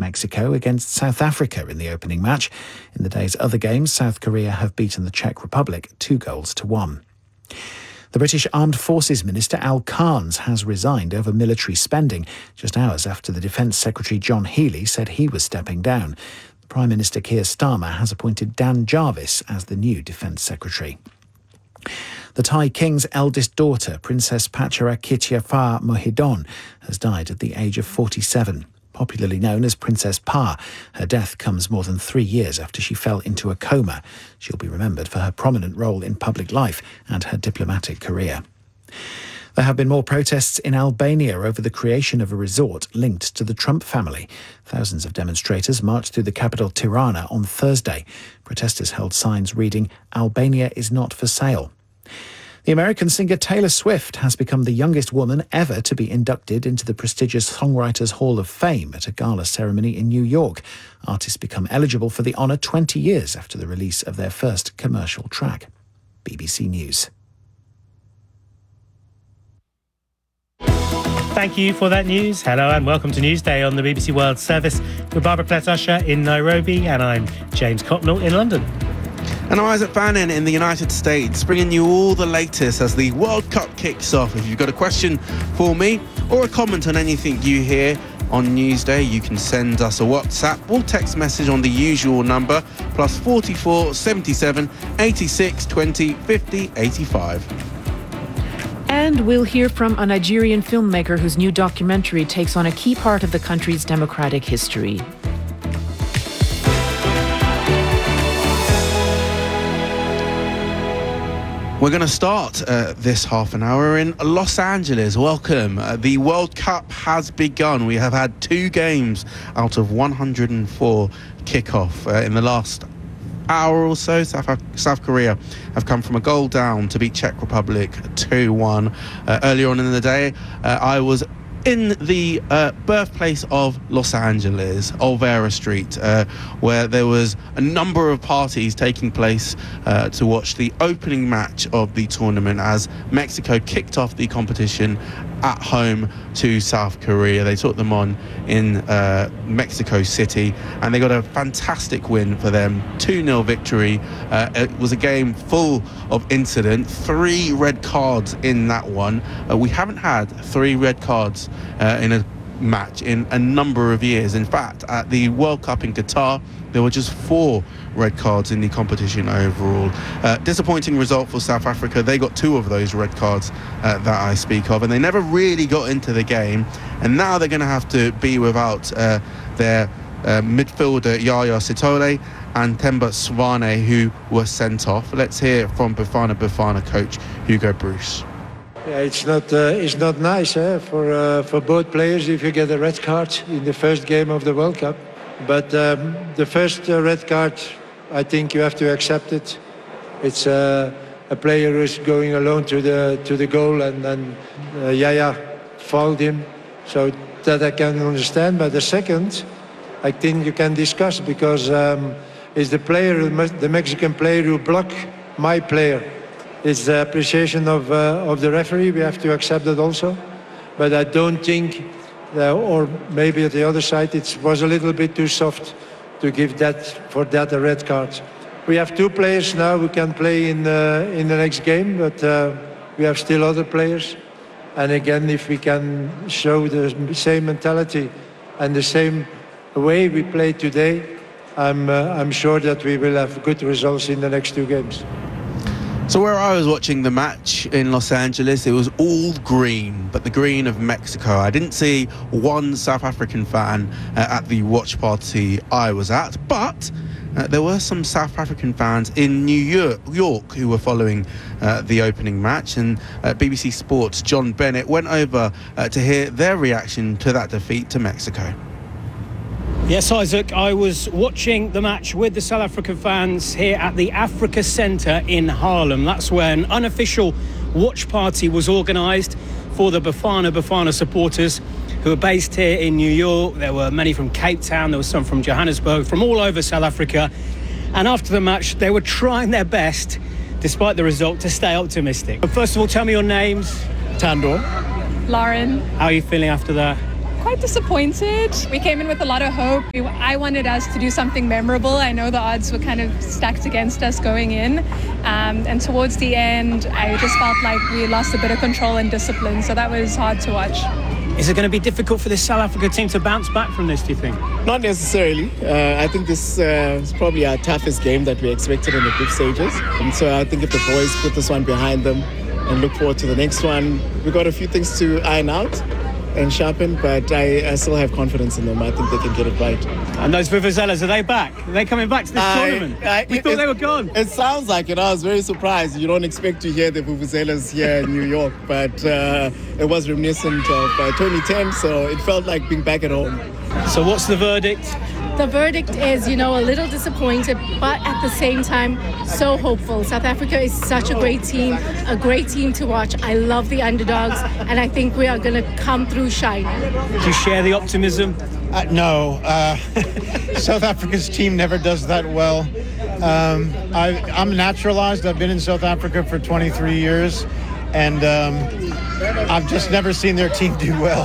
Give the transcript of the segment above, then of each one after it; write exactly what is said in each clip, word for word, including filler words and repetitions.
Mexico against South Africa in the opening match. In the day's other games, South Korea have beaten the Czech Republic two goals to one. The British Armed Forces Minister Al Carnes has resigned over military spending, just hours after the Defence Secretary John Healey said he was stepping down. Prime Minister Keir Starmer has appointed Dan Jarvis as the new Defence Secretary. The Thai King's eldest daughter, Princess Pachara Kittiaphar Mohidon, has died at the age of forty-seven. Popularly known as Princess Pa, her death comes more than three years after she fell into a coma. She'll be remembered for her prominent role in public life and her diplomatic career. There have been more protests in Albania over the creation of a resort linked to the Trump family. Thousands of demonstrators marched through the capital Tirana on Thursday. Protesters held signs reading, "Albania is not for sale." The American singer Taylor Swift has become the youngest woman ever to be inducted into the prestigious Songwriters Hall of Fame at a gala ceremony in New York. Artists become eligible for the honour twenty years after the release of their first commercial track. B B C News. Thank you for that news. Hello and welcome to Newsday on the B B C World Service. We're Barbara Plett-Usher in Nairobi and I'm James Cotnell in London. And I'm Isaac Bannon in the United States, bringing you all the latest as the World Cup kicks off. If you've got a question for me or a comment on anything you hear on Newsday, you can send us a WhatsApp or text message on the usual number, plus forty-four, seventy-seven, eighty-six, twenty, fifty, eighty-five. And we'll hear from a Nigerian filmmaker whose new documentary takes on a key part of the country's democratic history. We're going to start uh, this half an hour in Los Angeles. Welcome. Uh, the World Cup has begun. We have had two games out of one hundred four kick-off uh, in the last hour or so. South, South Korea have come from a goal down to beat Czech Republic two one. Uh, earlier on in the day, uh, I was in the uh, birthplace of Los Angeles, Olvera Street, uh, where there was a number of parties taking place uh, to watch the opening match of the tournament as Mexico kicked off the competition at home to South Korea. They took them on in uh, Mexico City and they got a fantastic win for them, two nil victory. Uh, it was a game full of incident, three red cards in that one. Uh, we haven't had three red cards uh, in a match in a number of years. In fact, at the World Cup in Qatar, there were just four red cards in the competition overall. Uh, disappointing result for South Africa. They got two of those red cards uh, that I speak of, and they never really got into the game. And now they're going to have to be without uh, their uh, midfielder Yaya Sitole and Themba Zwane, who were sent off. Let's hear from Bafana Bafana coach Hugo Bruce. Yeah, it's not uh, it's not nice eh, for uh, for both players if you get a red card in the first game of the World Cup. But um, the first uh, red card, I think you have to accept it. It's uh, a player who's going alone to the to the goal, and then uh, Yaya fouled him. So that I can understand. But the second, I think you can discuss because um, it's the player, the Mexican player who blocked my player. It's the appreciation of uh, of the referee. We have to accept that also. But I don't think, uh, or maybe at the other side, it was a little bit too soft to give that for that a red card. We have two players now who can play in uh, in the next game, but uh, we have still other players. And again, if we can show the same mentality and the same way we play today, I'm uh, I'm sure that we will have good results in the next two games. So where I was watching the match in Los Angeles, it was all green, but the green of Mexico. I didn't see one South African fan uh, at the watch party I was at, but uh, there were some South African fans in New York, York who were following uh, the opening match, and uh, B B C Sports' John Bennett went over uh, to hear their reaction to that defeat to Mexico. Yes, Isaac, I was watching the match with the South African fans here at the Africa Centre in Harlem. That's where an unofficial watch party was organised for the Bafana Bafana supporters who are based here in New York. There were many from Cape Town, there were some from Johannesburg, from all over South Africa. And after the match, they were trying their best, despite the result, to stay optimistic. But first of all, tell me your names. Tando. Lauren. How are you feeling after that? quite disappointed. We came in with a lot of hope. I wanted us to do something memorable. I know the odds were kind of stacked against us going in. Um, and towards the end, I just felt like we lost a bit of control and discipline. So that was hard to watch. Is it going to be difficult for this South Africa team to bounce back from this, do you think? Not necessarily. Uh, I think this uh, is probably our toughest game that we expected in the group stages. And so I think if the boys put this one behind them and look forward to the next one, we've got a few things to iron out and sharpen, but I, I still have confidence in them. I think they can get it right. And those Vuvuzelas, are they back? Are they coming back to this I, tournament? I, we it, thought it, they were gone. It sounds like it. I was very surprised. You don't expect to hear the Vuvuzelas here in New York, but uh, it was reminiscent of uh, twenty ten, so it felt like being back at home. So what's the verdict? The verdict is, you know, a little disappointed, but at the same time, so hopeful. South Africa is such a great team, a great team to watch. I love the underdogs, and I think we are going to come through shining. Do you share the optimism? Uh, no. Uh, South Africa's team never does that well. Um, I, I'm naturalized. I've been in South Africa for twenty-three years, and um, I've just never seen their team do well.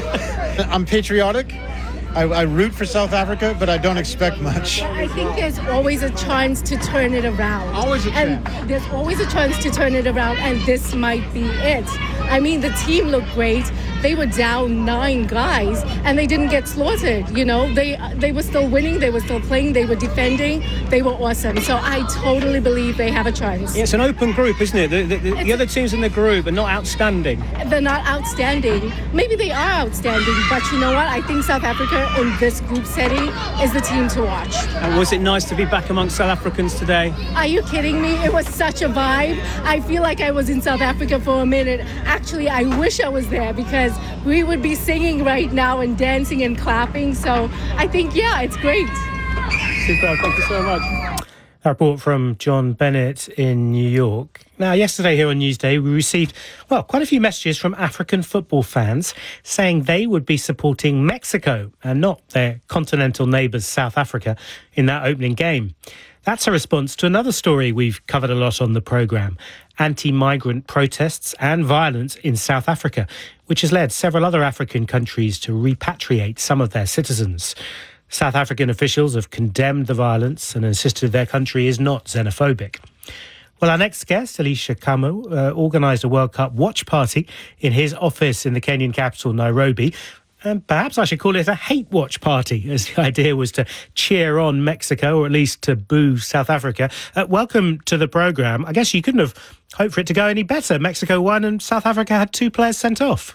I'm patriotic. I, I root for South Africa, but I don't expect much. I think there's always a chance to turn it around. Always a and chance. There's always a chance to turn it around, and this might be it. I mean, the team looked great. They were down nine guys, and they didn't get slaughtered. You know, they they were still winning. They were still playing. They were defending. They were awesome. So I totally believe they have a chance. Yeah, it's an open group, isn't it? The, the, the, the other teams in the group are not outstanding. They're not outstanding. Maybe they are outstanding, but you know what? I think South Africa in this group setting is the team to watch. And was it nice to be back amongst South Africans today? Are you kidding me? It was such a vibe. I feel like I was in South Africa for a minute. Actually, I wish I was there because we would be singing right now and dancing and clapping. So I think, yeah, it's great. Super. Thank you so much. A report from John Bennett in New York. Now, yesterday here on Newsday, we received, well, quite a few messages from African football fans saying they would be supporting Mexico and not their continental neighbours, South Africa, in that opening game. That's a response to another story we've covered a lot on the programme, anti-migrant protests and violence in South Africa, which has led several other African countries to repatriate some of their citizens. South African officials have condemned the violence and insisted their country is not xenophobic. Well, our next guest, Elisha Kamo, uh, organised a World Cup watch party in his office in the Kenyan capital, Nairobi. And perhaps I should call it a hate watch party, as the idea was to cheer on Mexico, or at least to boo South Africa. Uh, welcome to the programme. I guess you couldn't have hoped for it to go any better. Mexico won and South Africa had two players sent off.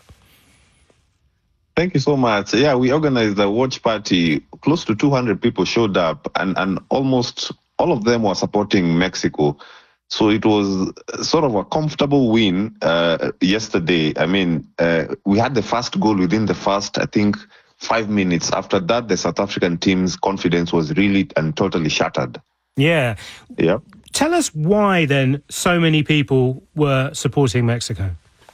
Thank you so much. Yeah, we organized a watch party. Close to two hundred people showed up, and, and almost all of them were supporting Mexico. So it was sort of a comfortable win uh, yesterday. I mean, uh, we had the first goal within the first, I think, five minutes. After that, the South African team's confidence was really and totally shattered. Yeah. Yeah. Tell us why, then, so many people were supporting Mexico.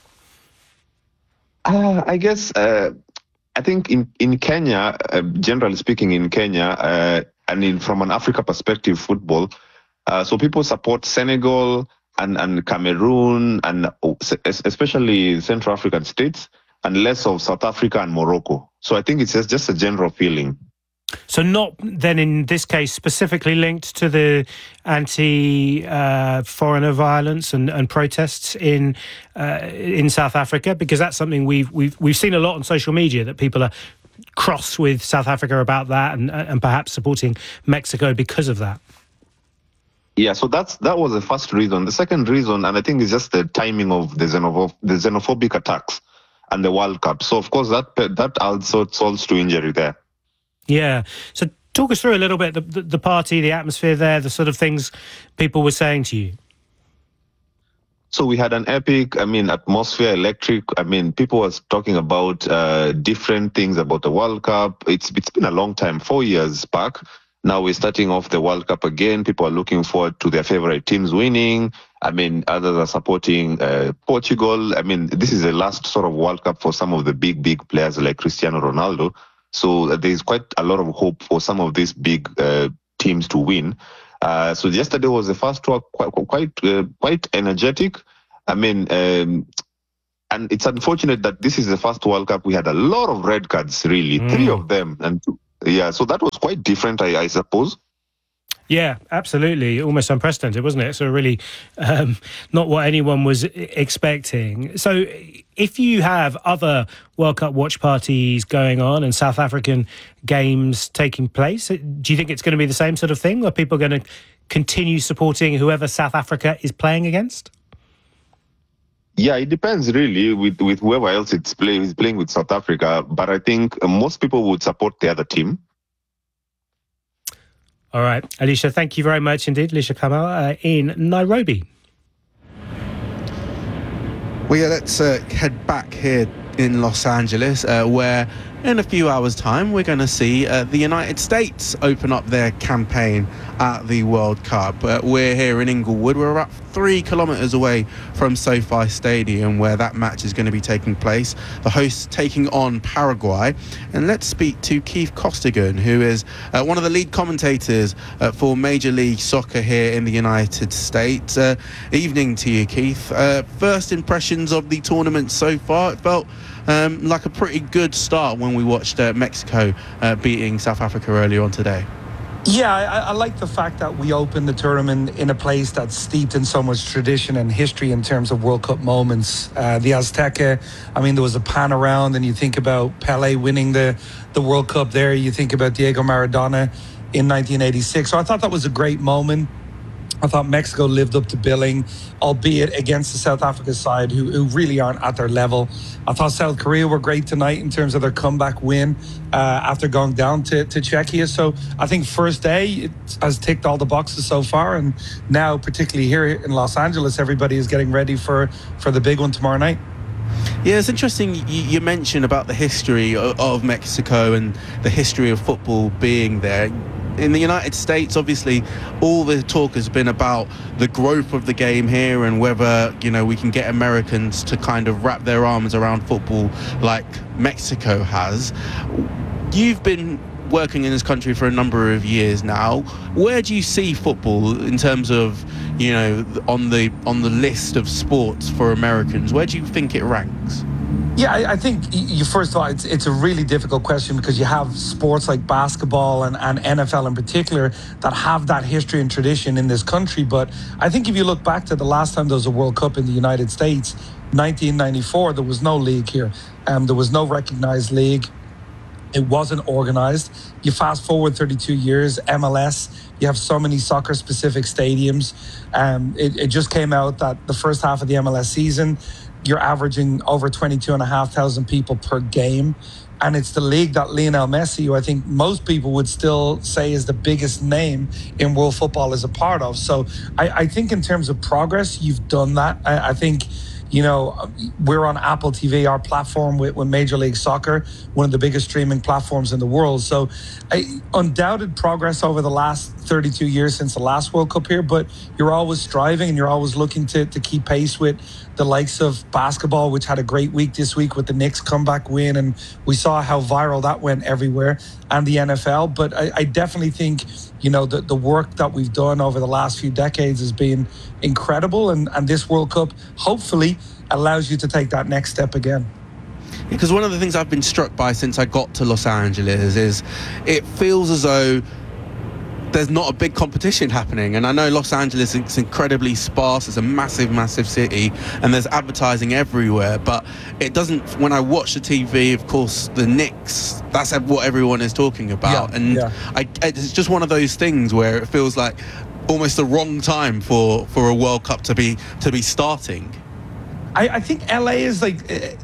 Uh, I guess, uh, I think in, in Kenya, uh, generally speaking in Kenya, uh, and in, from an Africa perspective, football, uh, so people support Senegal and, and Cameroon, and especially Central African states, and less of South Africa and Morocco. So I think it's just, just a general feeling. So not then in this case specifically linked to the anti-foreigner uh, violence and, and protests in uh, in South Africa, because that's something we've we've we've seen a lot on social media, that people are cross with South Africa about that, and and perhaps supporting Mexico because of that. Yeah, so that's that was the first reason. The second reason, and I think it's just the timing of the xenophobic, the xenophobic attacks and the World Cup. So of course that that also solves to injury there. Yeah. So talk us through a little bit the, the the party, the atmosphere there, the sort of things people were saying to you. So we had an epic, I mean, atmosphere, electric. I mean, people were talking about uh, different things about the World Cup. It's it's been a long time, four years back. Now we're starting off the World Cup again. People are looking forward to their favorite teams winning. I mean, others are supporting uh, Portugal. I mean, this is the last sort of World Cup for some of the big, big players like Cristiano Ronaldo. So uh, there's quite a lot of hope for some of these big uh, teams to win. Uh, so yesterday was the first one, quite quite, uh, quite energetic. I mean, um, and it's unfortunate that this is the first World Cup we had a lot of red cards, really, mm. three of them. And yeah, so that was quite different, I, I suppose. Yeah, absolutely. Almost unprecedented, wasn't it? So really um, not what anyone was expecting. So if you have other World Cup watch parties going on and South African games taking place, do you think it's going to be the same sort of thing? Are people going to continue supporting whoever South Africa is playing against? Yeah, it depends really with, with whoever else it's play, is playing with South Africa. But I think most people would support the other team. All right, Alicia, thank you very much indeed. Alicia Kamal uh, in Nairobi. Well, yeah, let's uh, head back here in Los Angeles, uh, where in a few hours' time we're going to see uh, the United States open up their campaign at the World Cup. Uh, we're here in Inglewood. We're about three kilometres away from SoFi Stadium, where that match is going to be taking place. The hosts taking on Paraguay. And let's speak to Keith Costigan, who is uh, one of the lead commentators uh, for Major League Soccer here in the United States. Uh, evening to you, Keith. Uh, first impressions of the tournament so far. It felt um, like a pretty good start when we watched uh, Mexico uh, beating South Africa earlier on today. Yeah, I, I like the fact that we opened the tournament in a place that's steeped in so much tradition and history in terms of World Cup moments. Uh, the Azteca, I mean, there was a pan around, and you think about Pele winning the, the World Cup there. You think about Diego Maradona in nineteen eighty-six. So I thought that was a great moment. I thought Mexico lived up to billing, albeit against the South Africa side, who, who really aren't at their level. I thought South Korea were great tonight in terms of their comeback win uh, after going down to, to Czechia. So I think first day it has ticked all the boxes so far. And now, particularly here in Los Angeles, everybody is getting ready for, for the big one tomorrow night. Yeah, it's interesting you, you mentioned about the history of, of Mexico and the history of football being there. In the United States, obviously, all the talk has been about the growth of the game here and whether, you know, we can get Americans to kind of wrap their arms around football like Mexico has. You've been working in this country for a number of years now. Where do you see football in terms of, you know, on the on the list of sports for Americans? Where do you think it ranks? Yeah, I, I think you first of all, it's, it's a really difficult question because you have sports like basketball and, and N F L in particular that have that history and tradition in this country. But I think if you look back to the last time there was a World Cup in the United States, nineteen ninety-four, there was no league here. Um, there was no recognized league. It wasn't organized. You fast forward thirty-two years, M L S, you have so many soccer-specific stadiums. Um, it, it just came out that the first half of the M L S season, you're averaging over twenty-two and a half thousand people per game. And it's the league that Lionel Messi, who I think most people would still say is the biggest name in world football, is a part of. So I, I think in terms of progress, you've done that. I, I think, you know, we're on Apple T V, our platform with, with Major League Soccer, one of the biggest streaming platforms in the world. So I, undoubted progress over the last thirty-two years since the last World Cup here, but you're always striving and you're always looking to, to keep pace with the likes of basketball, which had a great week this week with the Knicks comeback win. And we saw how viral that went everywhere, and the N F L. But I, I definitely think, you know, the, the work that we've done over the last few decades has been incredible. And, and this World Cup hopefully allows you to take that next step again. Because one of the things I've been struck by since I got to Los Angeles is it feels as though there's not a big competition happening. And I know Los Angeles is incredibly sparse. It's a massive, massive city, and there's advertising everywhere. But it doesn't, when I watch the T V, of course, the Knicks, that's what everyone is talking about. Yeah, and yeah. I, it's just one of those things where it feels like almost the wrong time for, for a World Cup to be to be starting. I, I think L A is like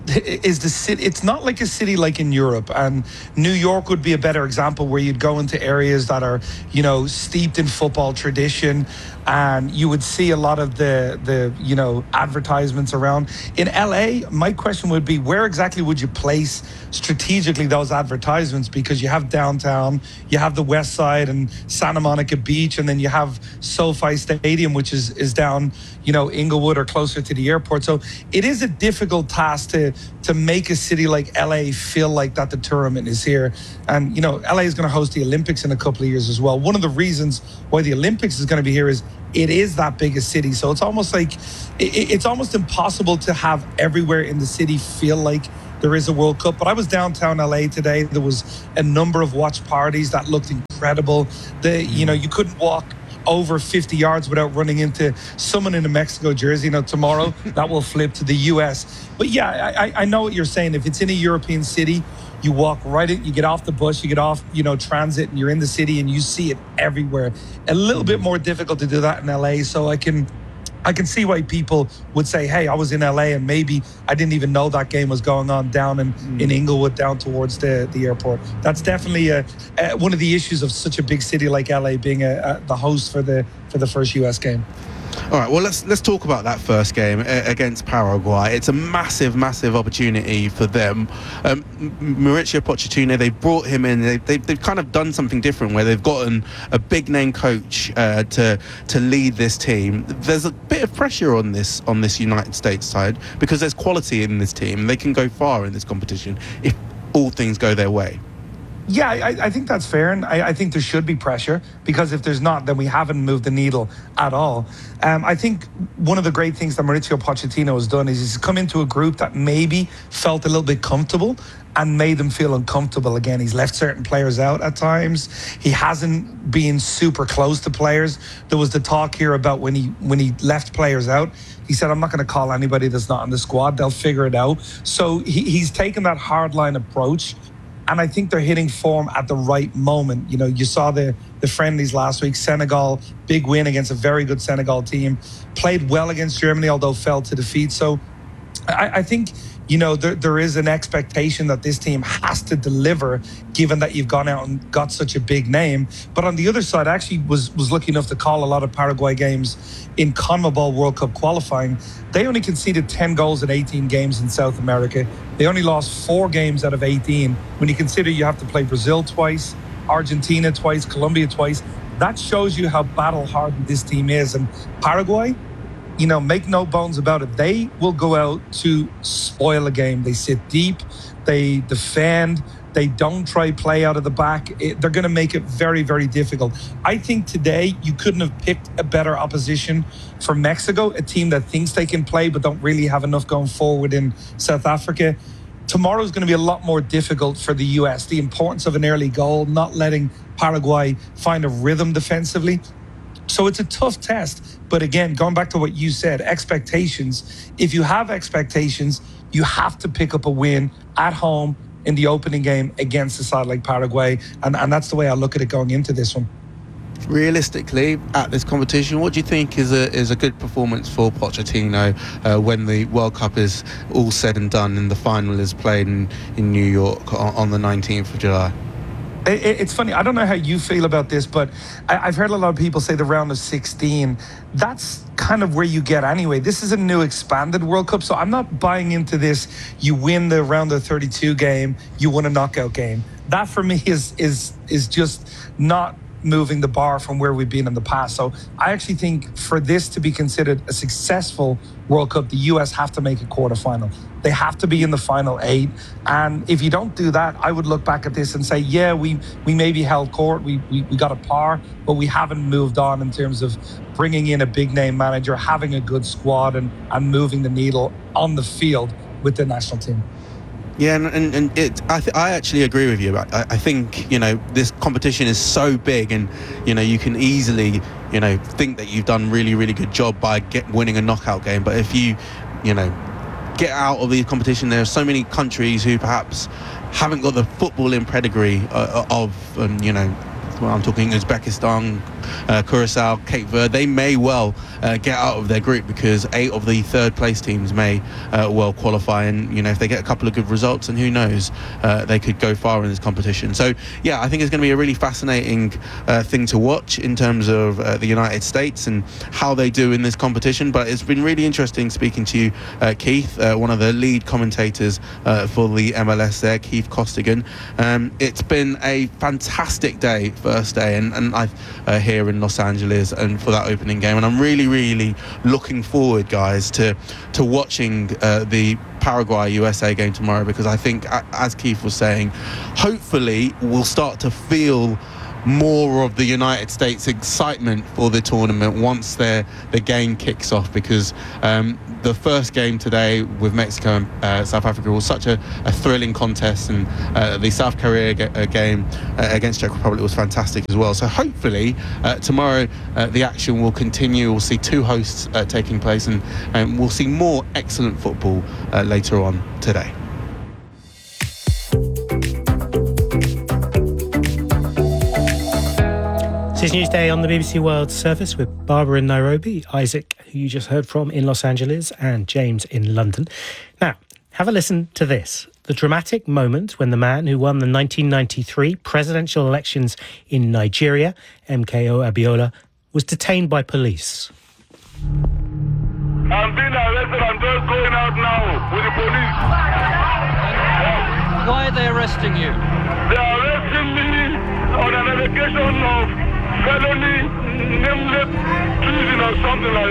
is the city. It's not like a city like in Europe, and New York would be a better example where you'd go into areas that are, you know, steeped in football tradition, and you would see a lot of the the you know advertisements around. In L A, my question would be, where exactly would you place strategically those advertisements? Because you have downtown, you have the West Side and Santa Monica Beach, and then you have SoFi Stadium, which is is down, you know, Inglewood or closer to the airport. So it is a difficult task to to make a city like L A feel like that the tournament is here. And, you know, L A is going to host the Olympics in a couple of years as well. One of the reasons why the Olympics is going to be here is it is that big a city. So it's almost like, it, it's almost impossible to have everywhere in the city feel like there is a World Cup. But I was downtown L A today. There was a number of watch parties that looked incredible. The, you know, you couldn't walk over fifty yards without running into someone in a Mexico jersey. You know, tomorrow that will flip to the U S. But yeah, I, I know what you're saying. If it's in a European city, you walk right in, you get off the bus, you get off, you know, transit, and you're in the city and you see it everywhere. A little bit more difficult to do that in L A. So I can I can see why people would say, hey, I was in L A and maybe I didn't even know that game was going on down in, mm. in Inglewood, down towards the, the airport. That's definitely a, a, one of the issues of such a big city like L A being a, a, the host for the for the first U S game. All right, well, let's let's talk about that first game against Paraguay. It's a massive, massive opportunity for them. Um, Mauricio Pochettino, they brought him in. They, they, they've kind of done something different where they've gotten a big-name coach uh, to to lead this team. There's a bit of pressure on this on this United States side because there's quality in this team. They can go far in this competition if all things go their way. Yeah, I, I think that's fair, and I, I think there should be pressure, because if there's not, then we haven't moved the needle at all. Um, I think one of the great things that Mauricio Pochettino has done is he's come into a group that maybe felt a little bit comfortable and made them feel uncomfortable again. He's left certain players out at times. He hasn't been super close to players. There was the talk here about when he when he left players out, he said, I'm not going to call anybody that's not in the squad. They'll figure it out. So he, he's taken that hardline approach. And I think they're hitting form at the right moment. You know, you saw the, the friendlies last week. Senegal, big win against a very good Senegal team. Played well against Germany, although fell to defeat. So I, I think, you know, there, there is an expectation that this team has to deliver, given that you've gone out and got such a big name. But on the other side, I actually was, was lucky enough to call a lot of Paraguay games in CONMEBOL World Cup qualifying. They only conceded ten goals in eighteen games in South America. They only lost four games out of eighteen. When you consider you have to play Brazil twice, Argentina twice, Colombia twice, that shows you how battle-hardened this team is. And Paraguay, you know, make no bones about it, they will go out to spoil a game. They sit deep, they defend, they don't try play out of the back. It, they're going to make it very, very difficult. I think today you couldn't have picked a better opposition for Mexico, a team that thinks they can play but don't really have enough going forward in South Africa. Tomorrow's going to be a lot more difficult for the U S. The importance of an early goal, not letting Paraguay find a rhythm defensively. So it's a tough test. But again, going back to what you said, expectations. If you have expectations, you have to pick up a win at home in the opening game against a side like Paraguay. And, and that's the way I look at it going into this one. Realistically, at this competition, what do you think is a is a good performance for Pochettino uh, when the World Cup is all said and done and the final is played in, in New York on, on the nineteenth of July? It's funny, I don't know how you feel about this, but I've heard a lot of people say the round of sixteen. That's kind of where you get anyway. This is a new expanded World Cup, so I'm not buying into this. You win the round of thirty-two game, you win a knockout game. That for me is is is just not moving the bar from where we've been in the past. So I actually think for this to be considered a successful World Cup, the U S have to make a quarterfinal. They have to be in the final eight. And if you don't do that, I would look back at this and say, yeah, we we maybe held court, we, we, we got a par, but we haven't moved on in terms of bringing in a big name manager, having a good squad, and, and moving the needle on the field with the national team. Yeah, and, and, and it, I, th- I actually agree with you. I, I think, you know, this competition is so big, and, you know, you can easily, you know, think that you've done really, really good job by get, winning a knockout game. But if you, you know, get out of the competition, there are so many countries who perhaps haven't got the footballing pedigree uh, of, um, you know, well, I'm talking Uzbekistan, uh, Curacao, Cape Verde. They may well uh, get out of their group because eight of the third place teams may uh, well qualify, and you know, if they get a couple of good results, and who knows, uh, they could go far in this competition. So yeah, I think it's going to be a really fascinating uh, thing to watch in terms of uh, the United States and how they do in this competition. But it's been really interesting speaking to you, uh, Keith, uh, one of the lead commentators uh, for the M L S there, Keith Costigan. Um, it's been a fantastic day, first day, and, and I uh, here here in Los Angeles and for that opening game. And I'm really, really looking forward, guys, to to watching uh, the Paraguay-U S A game tomorrow, because I think, as Keith was saying, hopefully we'll start to feel more of the United States excitement for the tournament once the the game kicks off, because um, the first game today with Mexico and uh, South Africa was such a, a thrilling contest, and uh, the South Korea ge- game uh, against Czech Republic was fantastic as well. So hopefully uh, tomorrow uh, the action will continue. We'll see two hosts uh, taking place, and, and we'll see more excellent football uh, later on today. This is Newsday on the B B C World Service with Barbara in Nairobi, Isaac, who you just heard from, in Los Angeles, and James in London. Now, have a listen to this. The dramatic moment when the man who won the nineteen ninety-three presidential elections in Nigeria, M K O Abiola, was detained by police. I'm being arrested. I'm just going out now with the police. Why are they arresting you? They are arresting me on an allegation of felony, nameless treason or something like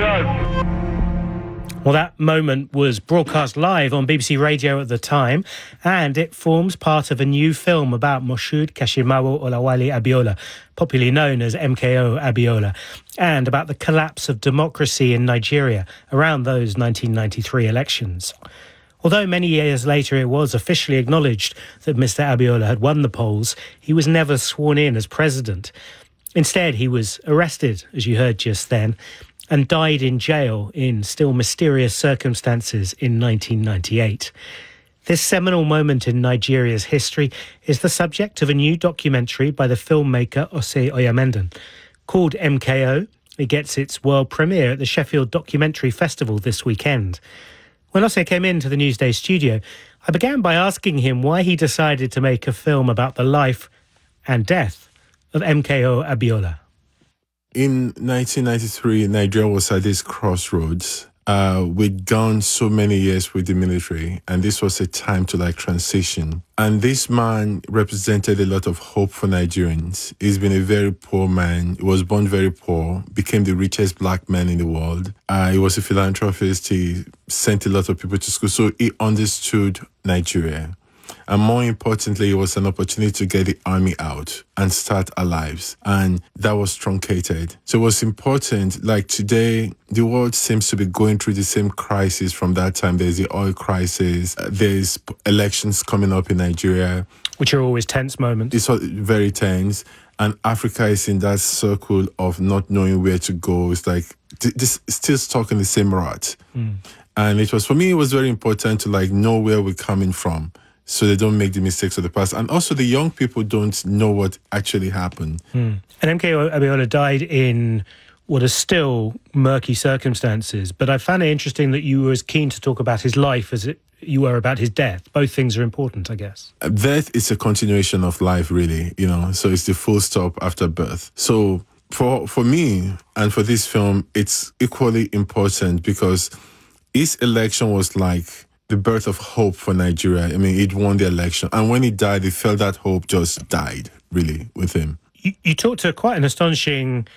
that. Well, that moment was broadcast live on B B C Radio at the time, and it forms part of a new film about Moshood Kashimawo Olawale Abiola, popularly known as M K O Abiola, and about the collapse of democracy in Nigeria around those nineteen ninety-three elections. Although many years later it was officially acknowledged that Mister Abiola had won the polls, he was never sworn in as president. Instead, he was arrested, as you heard just then, and died in jail in still mysterious circumstances in nineteen ninety-eight. This seminal moment in Nigeria's history is the subject of a new documentary by the filmmaker Ose Oyamendan. Called M K O, it gets its world premiere at the Sheffield Documentary Festival this weekend. When Ose came into the Newsday studio, I began by asking him why he decided to make a film about the life and death of M K O Abiola. In nineteen ninety-three, Nigeria was at this crossroads. Uh, we'd gone so many years with the military, and this was a time to like transition. And this man represented a lot of hope for Nigerians. He's been a very poor man. He was born very poor, became the richest black man in the world. Uh, he was a philanthropist. He sent a lot of people to school. So he understood Nigeria. And more importantly, it was an opportunity to get the army out and start our lives. And that was truncated. So it was important. Like today, the world seems to be going through the same crisis from that time. There's the oil crisis. Uh, there's elections coming up in Nigeria. Which are always tense moments. It's very tense. And Africa is in that circle of not knowing where to go. It's like this, still stuck in the same rut. Mm. And it was, for me, it was very important to like know where we're coming from, so they don't make the mistakes of the past. And also the young people don't know what actually happened. Mm. And M K O Abiola died in what are still murky circumstances. But I found it interesting that you were as keen to talk about his life as it, you were about his death. Both things are important, I guess. Death is a continuation of life, really, you know, so it's the full stop after birth. So for for me and for this film, it's equally important because his election was like the birth of hope for Nigeria. I mean, he'd won the election. And when he died, he felt that hope just died, really, with him. You, you talked to quite an astonishing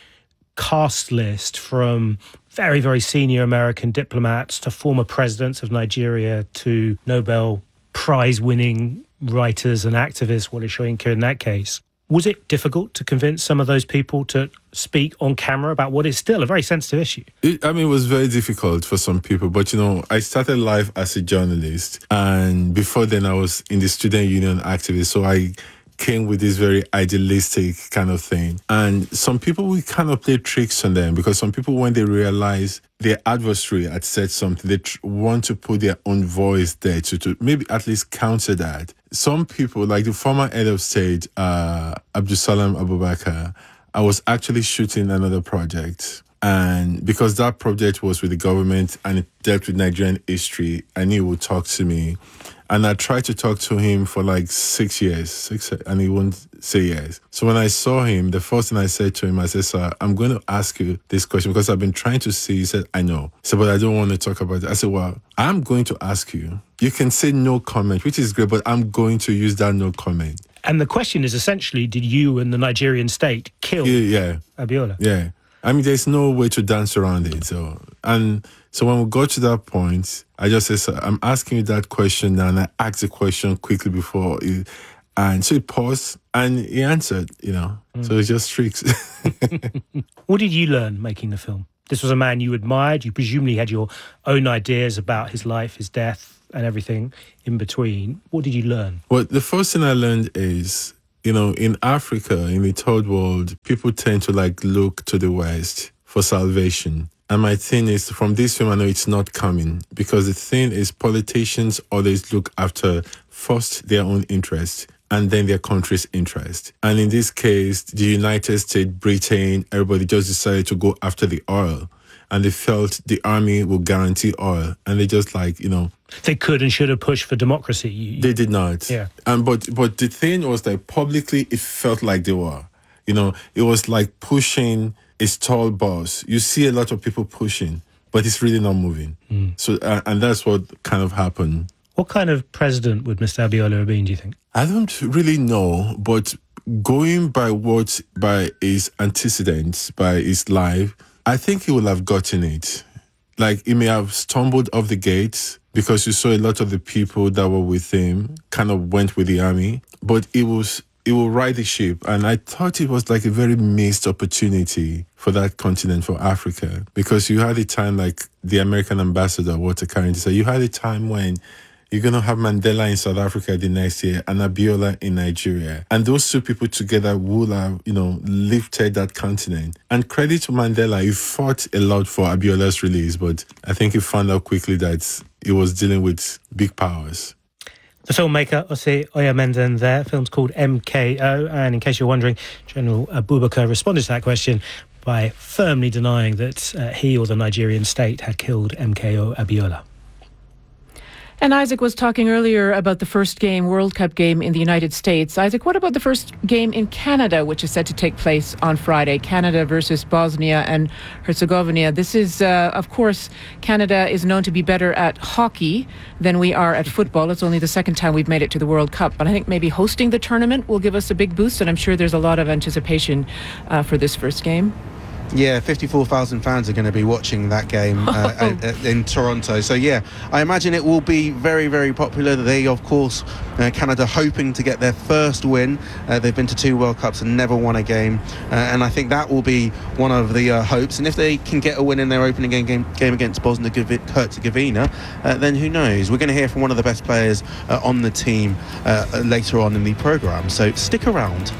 cast list, from very, very senior American diplomats to former presidents of Nigeria to Nobel Prize-winning writers and activists, Wole Soyinka in that case. Was it difficult to convince some of those people to speak on camera about what is still a very sensitive issue? It, I mean, it was very difficult for some people. But, you know, I started life as a journalist. And before then, I was in the student union activist. So I came with this very idealistic kind of thing. And some people, we kind of play tricks on them, because some people, when they realize their adversary had said something, they tr- want to put their own voice there to, to maybe at least counter that. Some people, like the former head of state, uh, Abdulsalam Abubakar, I was actually shooting another project. And because that project was with the government and it dealt with Nigerian history, I knew he would talk to me. And I tried to talk to him for like six years, six, and he wouldn't say yes. So when I saw him, the first thing I said to him, I said, sir, I'm going to ask you this question because I've been trying to see. He said, I know. He said, but I don't want to talk about it. I said, well, I'm going to ask you. You can say no comment, which is great, but I'm going to use that no comment. And the question is essentially, did you and the Nigerian state kill yeah. Abiola? Yeah. I mean, there's no way to dance around it. So, and so when we got to that point, I just said, so I'm asking you that question now, and I asked the question quickly before. It, and so he paused, and he answered, you know. Mm. So it's just tricks. What did you learn making the film? This was a man you admired. You presumably had your own ideas about his life, his death, and everything in between. What did you learn? Well, the first thing I learned is, you know, in Africa, in the third world, people tend to like look to the West for salvation. And my thing is, from this film, I know it's not coming, because the thing is, politicians always look after first their own interest and then their country's interest. And in this case, the United States, Britain, everybody just decided to go after the oil. And they felt the army would guarantee oil. And they just like, you know... They could and should have pushed for democracy. You, they did not. Yeah. And but but the thing was that publicly, it felt like they were. You know, it was like pushing a tall boss. You see a lot of people pushing, but it's really not moving. Mm. So, uh, and that's what kind of happened. What kind of president would Mister Abiola have been, do you think? I don't really know, but going by what, by his antecedents, by his life, I think he would have gotten it. Like, he may have stumbled off the gates because you saw a lot of the people that were with him kind of went with the army, but it was, it will ride the ship. And I thought it was like a very missed opportunity for that continent, for Africa, because you had a time like the American ambassador, Walter Carrington, said, you had a time when you're going to have Mandela in South Africa the next year and Abiola in Nigeria. And those two people together will have, you know, lifted that continent. And credit to Mandela, he fought a lot for Abiola's release, but I think he found out quickly that he was dealing with big powers. The filmmaker, Osei Oyemenden there. The film's called M K O. And in case you're wondering, General Abubakar responded to that question by firmly denying that uh, he or the Nigerian state had killed M K O Abiola. And Isaac was talking earlier about the first game, World Cup game in the United States. Isaac, what about the first game in Canada, which is set to take place on Friday? Canada versus Bosnia and Herzegovina. This is, uh, of course, Canada is known to be better at hockey than we are at football. It's only the second time we've made it to the World Cup. But I think maybe hosting the tournament will give us a big boost, and I'm sure there's a lot of anticipation uh, for this first game. Yeah, fifty-four thousand fans are going to be watching that game uh, in Toronto. So, yeah, I imagine it will be very, very popular. They, of course, uh, Canada hoping to get their first win. Uh, they've been to two World Cups and never won a game. Uh, and I think that will be one of the uh, hopes. And if they can get a win in their opening game, game, game against Bosnia-Herzegovina, uh, then who knows? We're going to hear from one of the best players uh, on the team uh, later on in the programme. So stick around.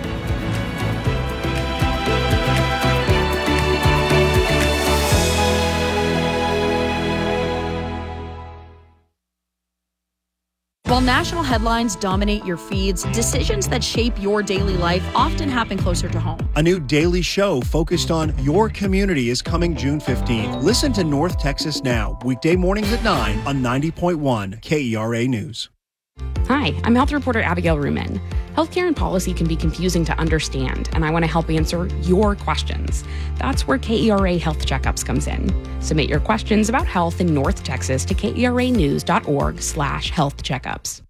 While national headlines dominate your feeds, decisions that shape your daily life often happen closer to home. A new daily show focused on your community is coming June fifteenth. Listen to North Texas Now, weekday mornings at nine on ninety point one K E R A News. Hi, I'm health reporter Abigail Ruman. Healthcare and policy can be confusing to understand, and I want to help answer your questions. That's where K E R A Health Checkups comes in. Submit your questions about health in North Texas to K E R A news dot org slash health checkups.